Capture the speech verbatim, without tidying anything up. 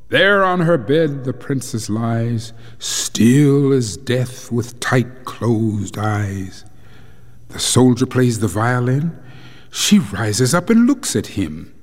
There on her bed the princess lies, still as death with tight closed eyes. The soldier plays the violin. She rises up and looks at him.